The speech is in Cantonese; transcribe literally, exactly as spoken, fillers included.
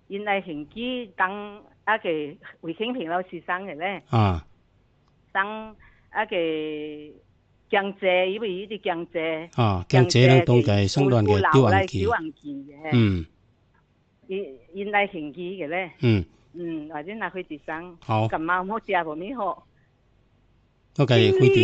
因来行机当那个卫生平老师生的咧， 啊， 生那个江浙，因为伊啲江浙， 啊，江浙人當嘅生亂嘅吊來環機， 小環機嘅， 嗯， 因因來行機嘅咧， 嗯， 嗯，或者拿去啲生， 好， 咁啱好食無咩好。 我計開